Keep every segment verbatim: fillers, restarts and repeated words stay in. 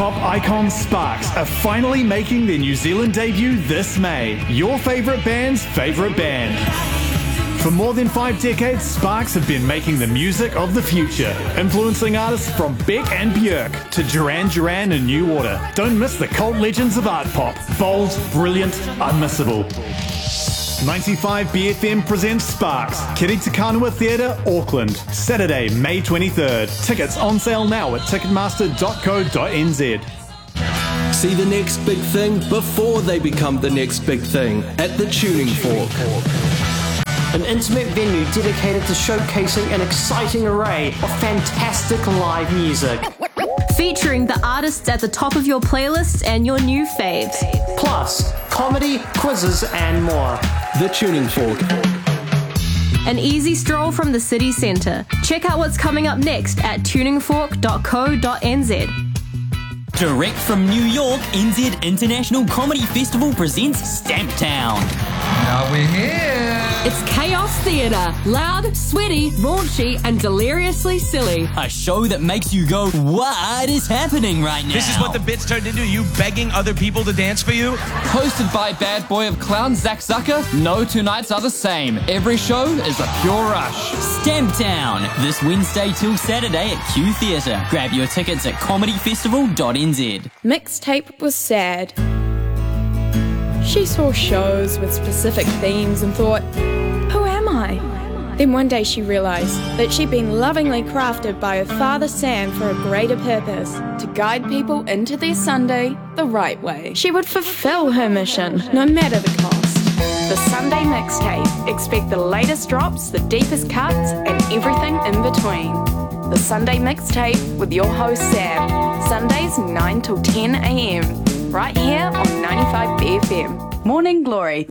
pop icon Sparks are finally making their New Zealand debut this May. Your favourite band's favourite band. For more than five decades, Sparks have been making the music of the future, influencing artists from Beck and Björk to Duran Duran and New Order. Don't miss the cult legends of art pop. Bold, brilliant, unmissable. ninety-five B F M presents Sparks, Kiri Te Kanua Theatre, Auckland, Saturday, May twenty-third. Tickets on sale now at ticketmaster dot co dot n z. See the next big thing before they become the next big thing at the Tuning Fork. An intimate venue dedicated to showcasing an exciting array of fantastic live music. Featuring the artists at the top of your playlists and your new faves. Plus, comedy, quizzes, and more. The Tuning Fork. An easy stroll from the city centre. Check out what's coming up next at tuning fork dot co dot n z. Direct from New York, N Z International Comedy Festival presents Stamptown. Now we're here. It's Chaos Theatre. Loud, sweaty, raunchy, and deliriously silly. A show that makes you go, what is happening right now? This is what the bit's turned into, you begging other people to dance for you? Hosted by bad boy of clowns Zach Zucker, no two nights are the same. Every show is a pure rush. Stamptown, this Wednesday till Saturday at Q Theatre. Grab your tickets at comedy festival dot n z. Mixtape was sad. She saw shows with specific themes and thought, who am I? Then one day she realised that she'd been lovingly crafted by her father Sam for a greater purpose, to guide people into their Sunday the right way. She would fulfil her mission, no matter the cost. The Sunday Mixtape. Expect the latest drops, the deepest cuts, and everything in between. The Sunday Mixtape with your host Sam. Sundays nine till ten a m. Right here on ninety-five B F M. Morning Glory.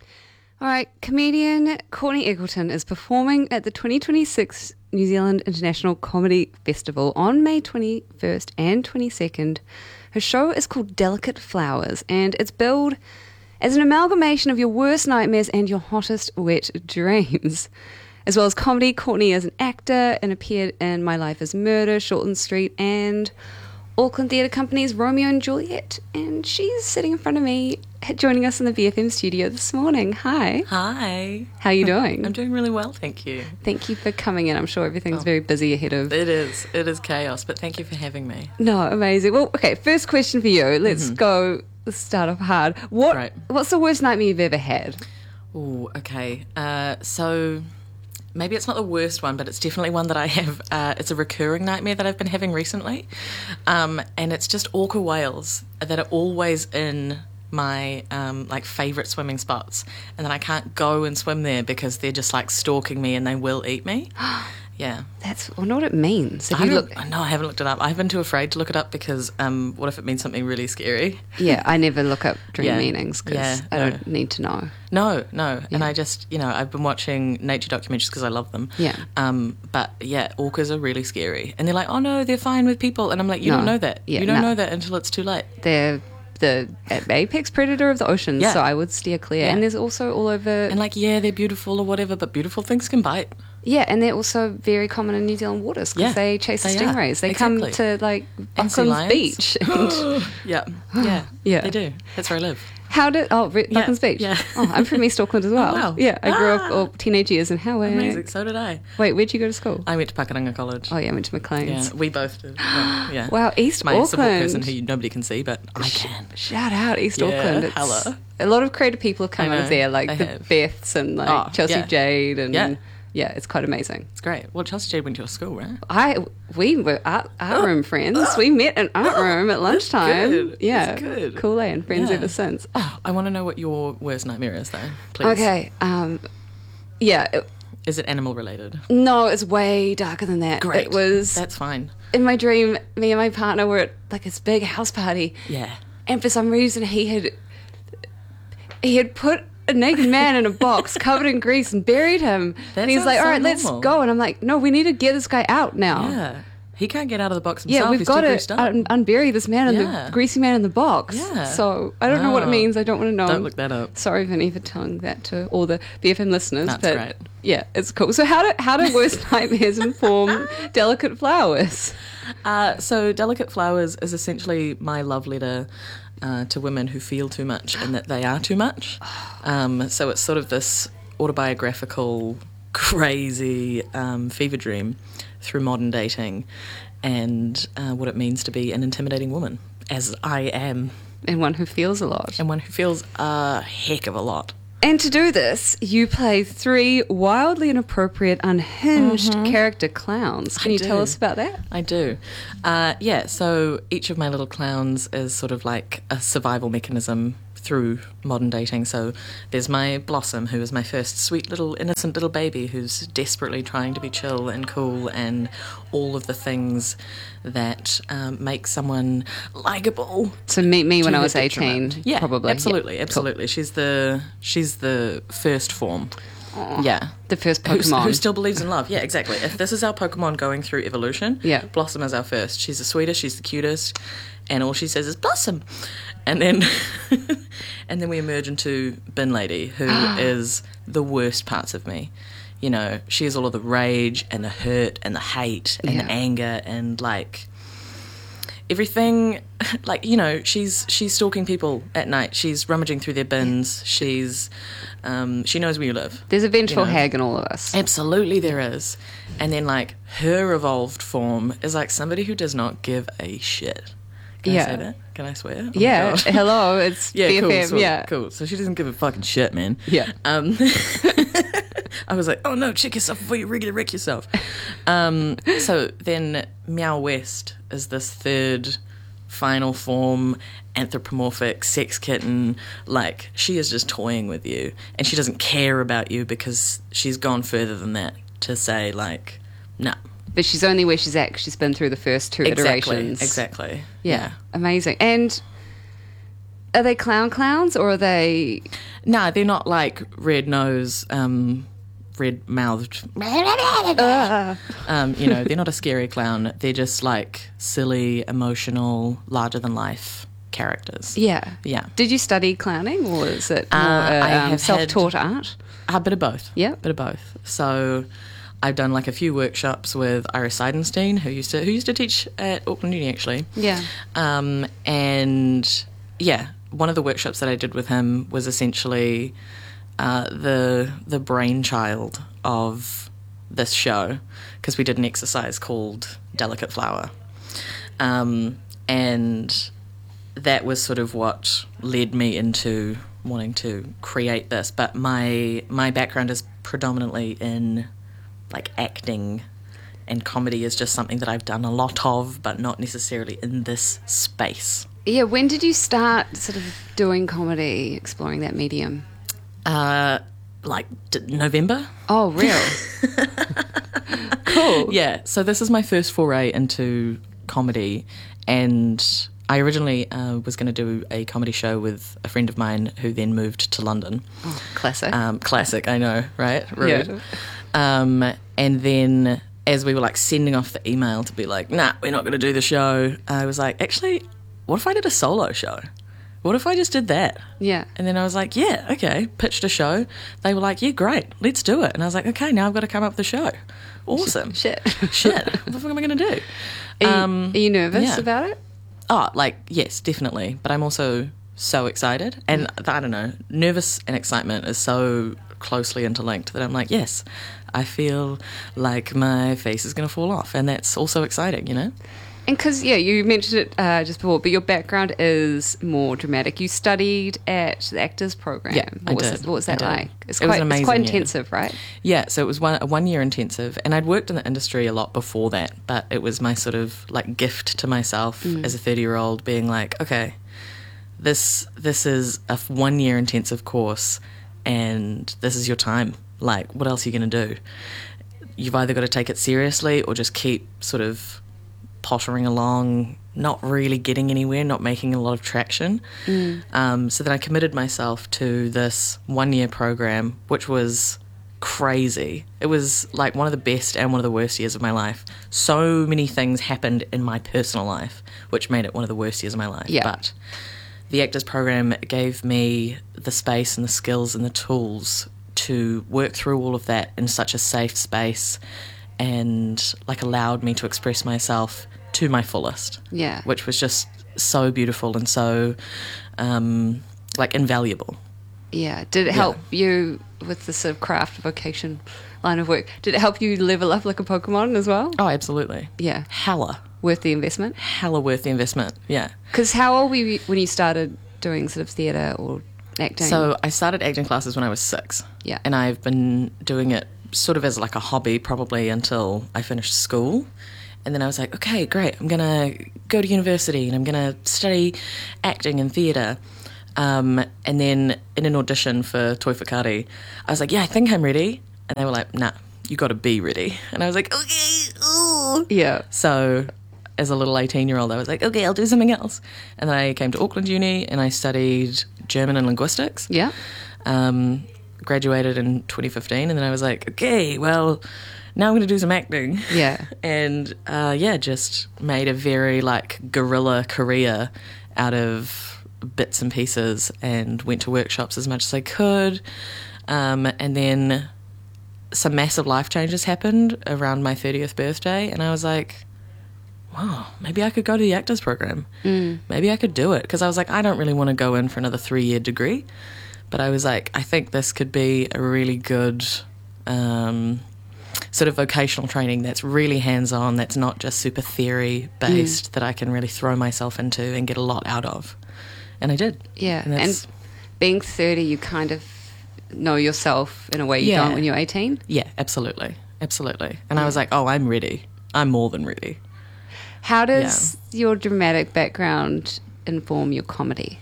All right, comedian Courtney Eggleton is performing at the twenty twenty-six New Zealand International Comedy Festival on May twenty-first and twenty-second. Her show is called Delicate Flowers, and it's billed as an amalgamation of your worst nightmares and your hottest wet dreams. As well as comedy, Courtney is an actor and appeared in My Life is Murder, Shortland Street, and Auckland Theatre Company's Romeo and Juliet. And she's sitting in front of me, joining us in the B F M studio this morning. Hi. Hi. How are you doing? I'm doing really well, thank you. Thank you for coming in. I'm sure everything's oh. very busy ahead of... It is. It is chaos, but thank you for having me. No, amazing. Well, okay, first question for you. Let's mm-hmm. go, let's start off hard. What? Right. What's the worst nightmare you've ever had? Oh, okay. Uh, so... Maybe it's not the worst one, but it's definitely one that I have. Uh, it's a recurring nightmare that I've been having recently. Um, and it's just orca whales that are always in my um, like favourite swimming spots. And then I can't go and swim there because they're just like stalking me and they will eat me. Yeah. That's, I wonder what it means. Have I you look, look... No, I haven't looked it up. I've been too afraid to look it up because um, what if it means something really scary? Yeah, I never look up dream yeah. meanings because yeah, I no. don't need to know. No, no. Yeah. And I just, you know, I've been watching nature documentaries because I love them. Yeah. Um, but yeah, orcas are really scary. And they're like, oh no, they're fine with people. And I'm like, you no. don't know that. Yeah, you don't no. know that until it's too late. They're the apex predator of the ocean, yeah. so I would steer clear. Yeah. And there's also all over... And like, yeah, they're beautiful or whatever, but beautiful things can bite. Yeah, and they're also very common in New Zealand waters because yeah, they chase they the stingrays. Are. They exactly. come to, like, Buckland's Beach. And yeah, yeah, yeah, they do. That's where I live. How did... Oh, Re- yeah, Buckland's Beach. Yeah. Oh, I'm from East Auckland as well. Oh, wow. Yeah, I grew ah! up all teenage years in Howick. Amazing, so did I. Wait, where'd you go to school? I went to Pakuranga College. Oh, yeah, I went to Maclean's. Yeah, we both did. Yeah. yeah. Wow, East My Auckland. support person who nobody can see, but I can. Shout out East yeah, Auckland. It's, hello. A lot of creative people have come out of there, like they the have. Beths and like oh, Chelsea yeah. Jade and... Yeah. Yeah, it's quite amazing. It's great. Well, Chelsea Jade went to your school, right? I we were art, art oh. room friends. We met in art room at lunchtime. Good. Yeah, That's good. Cool, eh? And friends yeah. ever since. Oh, I want to know what your worst nightmare is, though. Please. Okay. Um, yeah. It, is it animal related? No, it's way darker than that. Great. It was. That's fine. In my dream, me and my partner were at like this big house party. Yeah. And for some reason, he had he had put a naked man in a box covered in grease and buried him. That and he's sounds like, all so right, let's normal. go. And I'm like, no, we need to get this guy out now. Yeah. He can't get out of the box himself. Yeah, we've He's got too to greased up. un- unbury this man and Yeah. the greasy man in the box. Yeah. So I don't know what it Wow. means. I don't want to know. Don't look that up. Sorry, Vinny, for telling that to all the B F M listeners. That's but right. Yeah, it's cool. So how do how do worst nightmares inform Delicate Flowers? Uh, so Delicate Flowers is essentially my love letter uh, to women who feel too much and that they are too much. Um, so it's sort of this autobiographical, crazy um, fever dream through modern dating and uh, what it means to be an intimidating woman, as I am. And one who feels a lot. And one who feels a heck of a lot. And to do this, you play three wildly inappropriate, unhinged Mhm. character clowns. Can I you do. tell us about that? I do. Uh, yeah, so each of my little clowns is sort of like a survival mechanism through modern dating. So there's my Blossom, who is my first sweet little innocent little baby who's desperately trying to be chill and cool and all of the things that um, make someone likeable. So meet me when to I her was eighteen, detriment. Yeah, probably. absolutely, Yeah, absolutely. She's the she's the first form. Aw, yeah, the first Who's- Pokemon. Who still believes in love. Yeah, exactly. If this is our Pokemon going through evolution, Yeah. Blossom is our first. She's the sweetest, she's the cutest, and all she says is Blossom. And then and then we emerge into Bin Lady, who is the worst parts of me. You know, she is all of the rage and the hurt and the hate and Yeah. the anger and like everything. Like, you know, she's she's stalking people at night. She's rummaging through their bins. She's um, she knows where you live. There's a vengeful you know? hag in all of us. Absolutely there is. And then like her evolved form is like somebody who does not give a shit. Can Yeah. I say that? Can I swear? Oh my Yeah, God. hello, it's yeah, B F M, cool, sweet, yeah. cool. So she doesn't give a fucking shit, man. Yeah. Um, I was like, oh no, check yourself before you really wreck yourself. Um, so then Meow West is this third final form, anthropomorphic sex kitten. Like, she is just toying with you and she doesn't care about you because she's gone further than that to say like, nah. But she's only where she's at 'cause she's been through the first two Exactly, iterations. exactly. Yeah. Yeah. Amazing. And are they clown clowns or are they... Nah, they're not like red nose, um, red mouthed. um, you know, they're not a scary clown. They're just like silly, emotional, larger than life characters. Yeah. Yeah. Did you study clowning or is it more Uh, uh, I um, have self-taught had- art? A bit of both. Yeah. Bit of both. So I've done like a few workshops with Iris Seidenstein, who used to who used to teach at Auckland Uni actually. Yeah. Um, and yeah, one of the workshops that I did with him was essentially uh, the the brainchild of this show, because we did an exercise called Delicate Flower, um, and that was sort of what led me into wanting to create this. But my my background is predominantly in like acting, and comedy is just something that I've done a lot of, but not necessarily in this space. Yeah, when did you start sort of doing comedy, exploring that medium? Uh, like d- November. Oh, real? Cool. Yeah, so this is my first foray into comedy, and I originally uh, was going to do a comedy show with a friend of mine who then moved to London. Oh, classic. Um, classic, I know, right? Rude. Yeah. Um, and then as we were like sending off the email to be like, nah, we're not going to do the show, I was like, actually, what if I did a solo show? What if I just did that? Yeah. And then I was like, yeah, okay, pitched a show. They were like, yeah, great, let's do it. And I was like, okay, now I've got to come up with a show. Awesome. Shit. Shit. What the fuck am I going to do? Are you, Um, are you nervous yeah. about it? Oh, like, yes, definitely. But I'm also so excited. And I don't know, nervous and excitement is so closely interlinked that I'm like, yes, I feel like my face is going to fall off. And that's also exciting, you know? And because, yeah, you mentioned it uh, just before, but your background is more dramatic. You studied at the Actors Program. Yeah, what I was did. It, what was I that did. like? It's It was quite, an it's quite amazing year. intensive, right? Yeah, so it was one, a one year intensive, and I'd worked in the industry a lot before that, but it was my sort of like gift to myself Mm. as a thirty year old, being like, okay, this this is a one year intensive course, and this is your time. Like, what else are you going to do? You've either got to take it seriously or just keep sort of pottering along, not really getting anywhere, not making a lot of traction. Mm. Um, so then I committed myself to this one-year program, which was crazy. It was like one of the best and one of the worst years of my life. So many things happened in my personal life, which made it one of the worst years of my life. Yeah. But the Actors Program gave me the space and the skills and the tools to work through all of that in such a safe space, and like allowed me to express myself to to my fullest. Yeah. Which was just so beautiful and so, um, like, invaluable. Yeah. Did it help yeah. you with the sort of craft vocation line of work? Did it help you level up like a Pokemon as well? Oh, absolutely. Yeah. Hella. Worth the investment? Hella worth the investment, yeah. Because how old were you when you started doing sort of theatre or acting? So I started acting classes when I was six. Yeah. And I've been doing it sort of as like a hobby probably until I finished school. And then I was like, okay, great, I'm going to go to university and I'm going to study acting and theatre. Um, and then in an audition for Toi Whakaari, I was like, yeah, I think I'm ready. And they were like, nah, you got to be ready. And I was like, okay, ooh. Yeah. So as a little eighteen-year-old, I was like, okay, I'll do something else. And then I came to Auckland Uni and I studied German and linguistics. Yeah. Um, graduated in twenty fifteen. And then I was like, okay, well, now I'm going to do some acting. Yeah. And, uh, yeah, just made a very, like, guerrilla career out of bits and pieces and went to workshops as much as I could. Um, and then some massive life changes happened around my thirtieth birthday. And I was like, wow, maybe I could go to the actors program. Mm. Maybe I could do it. Because I was like, I don't really want to go in for another three-year degree. But I was like, I think this could be a really good um, sort of vocational training that's really hands-on, that's not just super theory-based, mm. that I can really throw myself into and get a lot out of. And I did. Yeah, and, and being thirty, you kind of know yourself in a way you yeah. don't when you're eighteen? Yeah, absolutely. Absolutely. And yeah. I was like, oh, I'm ready. I'm more than ready. How does yeah. your dramatic background inform your comedy?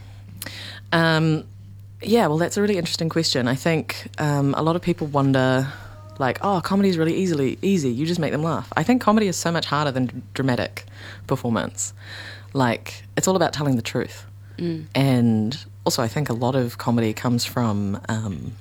Um, yeah, well, that's a really interesting question. I think um, a lot of people wonder, like, oh, comedy is really easily easy. You just make them laugh. I think comedy is so much harder than dramatic performance. Like, it's all about telling the truth. Mm. And also I think a lot of comedy comes from um,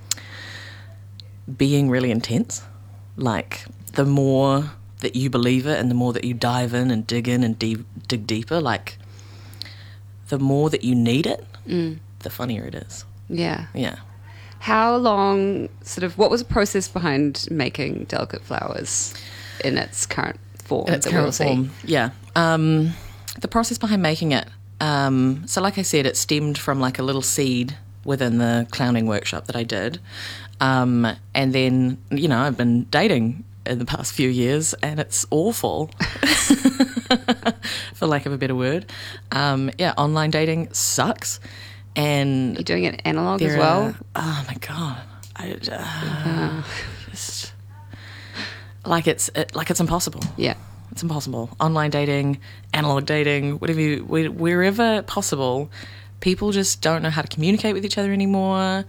being really intense. Like, the more that you believe it and the more that you dive in and dig in and de- dig deeper, like, the more that you need it, mm. the funnier it is. Yeah. Yeah. How long, sort of, what was the process behind making Delicate Flowers in its current form? In its current we'll form, yeah. Um, the process behind making it, um, so like I said, it stemmed from like a little seed within the clowning workshop that I did. Um, and then, you know, I've been dating in the past few years and it's awful, for lack of a better word. Um, yeah, online dating sucks. And you're doing it analog as well? Are, oh my God. I, uh, uh. Just, like it's it, like it's impossible. Yeah. It's impossible. Online dating, analog dating, whatever you, wherever possible, people just don't know how to communicate with each other anymore.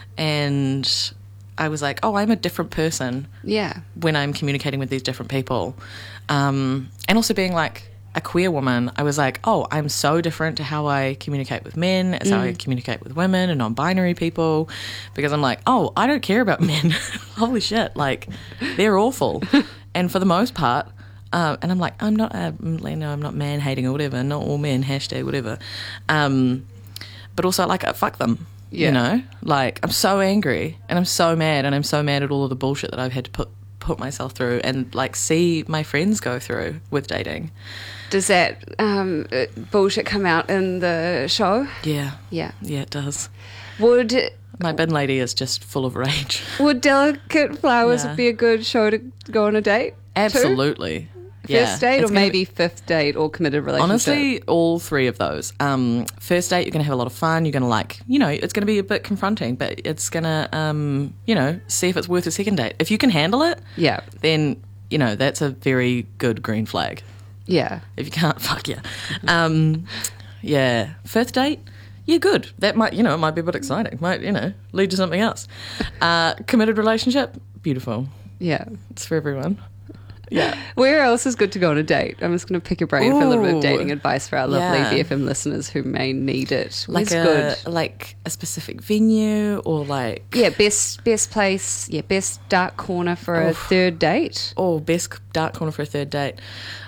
And I was like, oh, I'm a different person. Yeah. When I'm communicating with these different people. Um, and also being like a queer woman, I was like, oh, I'm so different to how I communicate with men as mm. how I communicate with women and non-binary people, because I'm like, oh, I don't care about men. Holy shit, like, they're awful. And for the most part, um, and I'm like, I'm not, uh, you know, I'm not man-hating or whatever, not all men, hashtag whatever. Um, but also, like, uh, fuck them. Yeah. You know, like, I'm so angry and I'm so mad and I'm so mad at all of the bullshit that I've had to put put myself through and, like, see my friends go through with dating. Does that um, bullshit come out in the show? Yeah. Yeah. Yeah, it does. Would... My bin lady is just full of rage. Would Delicate Flowers yeah. be a good show to go on a date Absolutely. to? Yeah. First date it's or maybe be, fifth date or committed relationship? Honestly, all three of those. Um, first date, you're going to have a lot of fun. You're going to, like, you know, it's going to be a bit confronting, but it's going to, um, you know, see if it's worth a second date. If you can handle it, yeah, then, you know, that's a very good green flag. Yeah. If you can't, fuck yeah. Um, yeah. Fifth date, yeah, good. That might, you know, it might be a bit exciting. Might, you know, lead to something else. Uh, committed relationship, beautiful. Yeah. It's for everyone. Yeah. Where else is good to go on a date? I'm just going to pick your brain Ooh. for a little bit of dating advice for our lovely yeah. B F M listeners who may need it. Where's like a, good? Like a specific venue or like... Yeah, best best place, yeah, best dark corner for oh. a third date. Oh, best dark corner for a third date.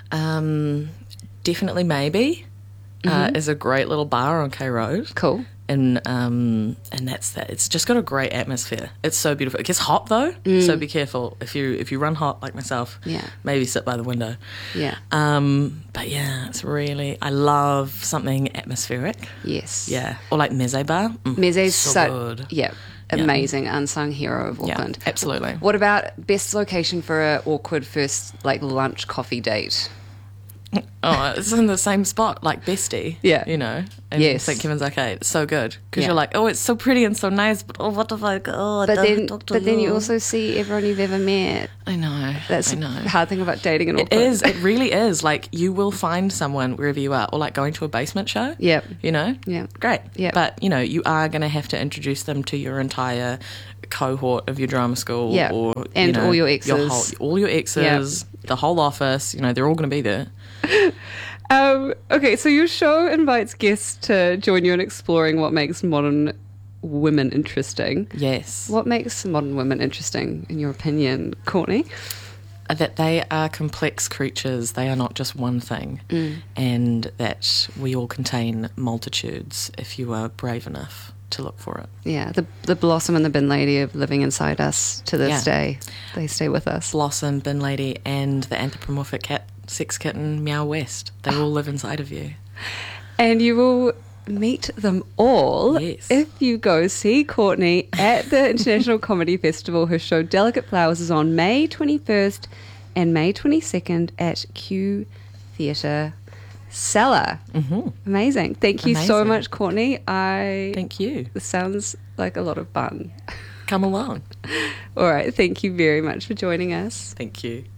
Um, definitely Maybe mm-hmm. uh, is a great little bar on K Road. Cool. and um, and that's that. It's just got a great atmosphere. It's so beautiful. It gets hot though, Mm. so be careful if you if you run hot like myself. Yeah. Maybe sit by the window. Yeah. Um, but yeah, it's really I love something atmospheric. Yes. Yeah, or like Meze Bar. Mm, Meze's so so good. yeah, amazing unsung hero of Yeah, Auckland. absolutely. What about best location for a awkward first like lunch coffee date? Oh, it's in the same spot, like Bestie. Yeah. You know? And Yes. Saint Kevin's Arcade. It's so good. Because Yeah. you're like, oh, it's so pretty and so nice, but oh, what if I go? Oh, I But don't then, talk to but then you you. also see everyone you've ever met. I know. That's I know. the hard thing about dating in It Auckland. is. It really is. Like, you will find someone wherever you are, or like going to a basement show. Yep. You know? Yeah. Great. Yeah. But, you know, you are going to have to introduce them to your entire cohort of your drama school. Yeah. Or, And you know, all your exes. whole, all your exes, the whole office. You know, they're all going to be there. Um, okay, so your show invites guests to join you in exploring what makes modern women interesting. Yes. What makes modern women interesting, in your opinion, Courtney? That they are complex creatures. They are not just one thing. Mm. And that we all contain multitudes if you are brave enough to look for it. Yeah, the the Blossom and the Bin Lady are living inside us to this Yeah. day. They stay with us. Blossom, Bin Lady, and the anthropomorphic cat, sex kitten, Meow West. They all live inside of you. And you will meet them all Yes. if you go see Courtney at the International Comedy Festival. Her show Delicate Flowers is on May twenty-first and May twenty-second at Q Theatre Cellar. Mm-hmm. Amazing. Thank you so Amazing. much, Courtney. I Thank you. This sounds like a lot of fun. Come along. All right. Thank you very much for joining us. Thank you.